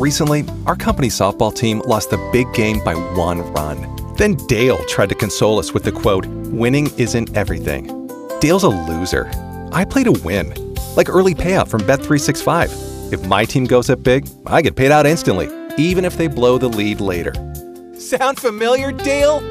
Recently, our company's softball team lost the big game by 1 run. Then Dale tried to console us with the quote, "Winning isn't everything." Dale's a loser. I play to win. Like early payout from Bet365. If my team goes up big, I get paid out instantly, even if they blow the lead later. Sound familiar, Dale?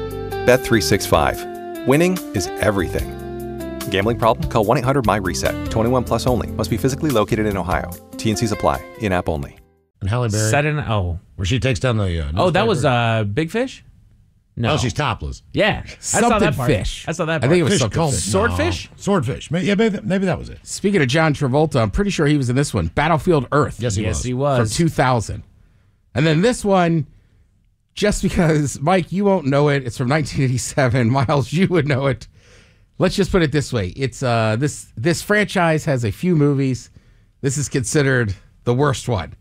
Bet365. Winning is everything. Gambling problem? Call 1-800-MY-RESET. 21 plus only. Must be physically located in Ohio. T&Cs apply. In-app only. And Halle Berry. Where she takes down the newspaper. that was Big Fish? No. Oh, she's topless. Yeah. Something fish. I saw that part. I think it was Fish something called fish. Swordfish? No. Swordfish. Yeah, maybe that was it. Speaking of John Travolta, I'm pretty sure he was in this one. Battlefield Earth. Yes, he was. He was. From 2000. And then this one, just because, Mike, you won't know it. It's from 1987. Miles, you would know it. Let's just put it this way. It's this franchise has a few movies. This is considered the worst one.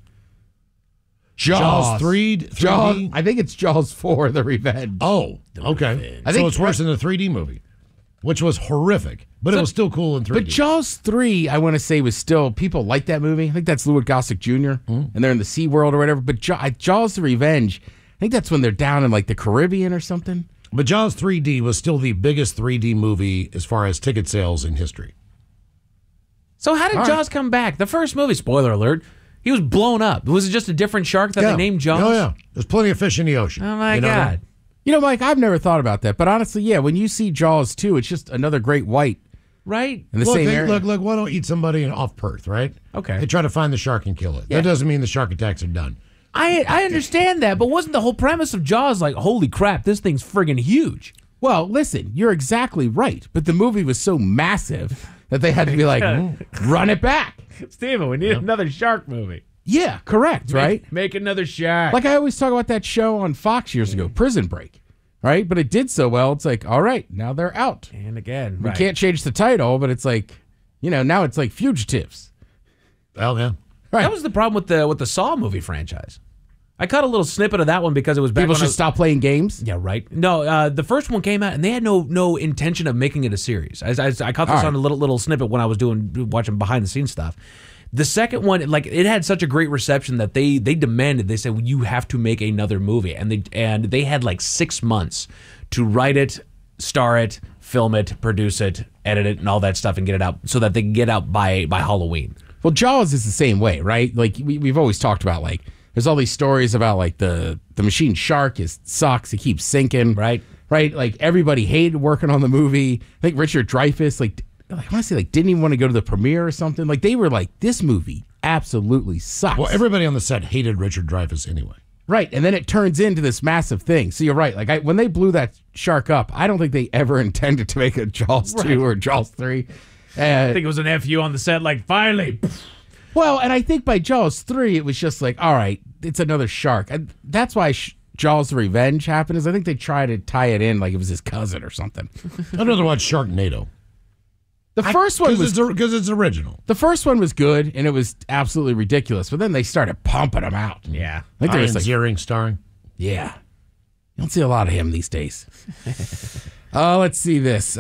Jaws 3D? Jaws. I think it's Jaws 4, The Revenge. Oh, okay. I think it's worse than the 3D movie, which was horrific, but it was still cool in 3D. But Jaws 3, I want to say, was still, people like that movie. I think that's Louis Gossett Jr., and they're in the Sea World or whatever. But Jaws The Revenge, I think that's when they're down in like the Caribbean or something. But Jaws 3D was still the biggest 3D movie as far as ticket sales in history. So how did Jaws come back? The first movie, spoiler alert, he was blown up. Was it just a different shark that they named Jaws? Oh, yeah. There's plenty of fish in the ocean. Oh, my God. You know, Mike, I've never thought about that. But honestly, yeah, when you see Jaws 2, it's just another great white. Right? In the same area. Look, why don't eat somebody off Perth, right? Okay. They try to find the shark and kill it. Yeah. That doesn't mean the shark attacks are done. I understand that, but wasn't the whole premise of Jaws like, holy crap, this thing's friggin' huge? Well, listen, you're exactly right. But the movie was so massive that they had to be like, run it back. Steven, we need another shark movie. Yeah, correct, right? Make another shark. Like I always talk about that show on Fox years ago, Prison Break, right? But it did so well, it's like, all right, now they're out. And again, We can't change the title, but it's like, now it's like Fugitives. Well, yeah. Right. That was the problem with the Saw movie franchise. I caught a little snippet of that one because it was back People when should stop playing games. Yeah, right. No, the first one came out and they had no intention of making it a series. I caught this on a little snippet when I was watching behind the scenes stuff. The second one, like, it had such a great reception that they demanded. They said, well, you have to make another movie, and they had like 6 months to write it, star it, film it, produce it, edit it, and all that stuff, and get it out so that they can get out by Halloween. Well, Jaws is the same way, right? Like we've always talked about, like there's all these stories about like the machine shark sucks, it keeps sinking, right? Like everybody hated working on the movie. I think Richard Dreyfuss, I want to say, didn't even want to go to the premiere or something. Like they were like, this movie absolutely sucks. Well, everybody on the set hated Richard Dreyfuss anyway. Right, and then it turns into this massive thing. So you're right. Like when they blew that shark up, I don't think they ever intended to make a Jaws 2 or Jaws 3. I think it was an FU on the set, like, finally. Well, and I think by Jaws 3, it was just like, all right, it's another shark. And that's why Jaws the Revenge happened, is I think they tried to tie it in like it was his cousin or something. I'd rather watch Sharknado. The first one was... Because it's original. The first one was good, and it was absolutely ridiculous. But then they started pumping them out. Yeah. I think there was Ziering starring. Yeah. You don't see a lot of him these days. Let's see this.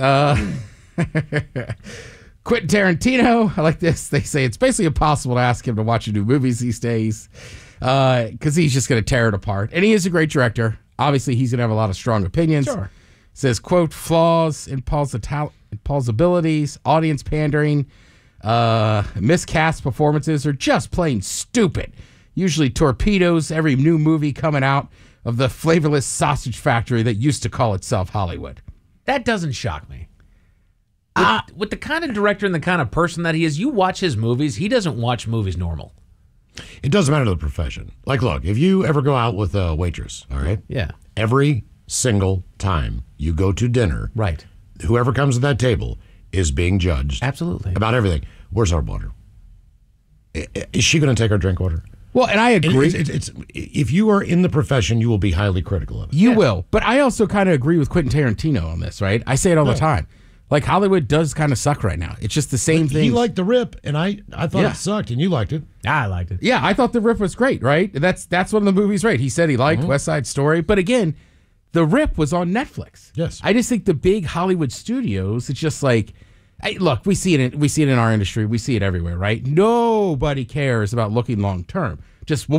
Quentin Tarantino, I like this. They say it's basically impossible to ask him to watch new movies these days because he's just going to tear it apart. And he is a great director. Obviously, he's going to have a lot of strong opinions. Sure. Says, quote, flaws, implausibilities, audience pandering, miscast performances are just plain stupid. Usually torpedoes every new movie coming out of the flavorless sausage factory that used to call itself Hollywood. That doesn't shock me. With the kind of director and the kind of person that he is, you watch his movies, he doesn't watch movies normal. It doesn't matter to the profession. Like, look, if you ever go out with a waitress, all right? Yeah. Every single time you go to dinner, right, whoever comes to that table is being judged. Absolutely. About everything. Where's our water? Is she going to take our drink order? Well, and I agree. It's if you are in the profession, you will be highly critical of it. You will. But I also kind of agree with Quentin Tarantino on this, right? I say it all the time. Like, Hollywood does kind of suck right now. It's just the same thing. He liked The Rip, and I thought it sucked, and you liked it. I liked it. Yeah, I thought The Rip was great, right? That's one of the movies, right? He said he liked West Side Story. But again, The Rip was on Netflix. Yes. I just think the big Hollywood studios, it's just like, look, we see it in our industry. We see it everywhere, right? Nobody cares about looking long term. Just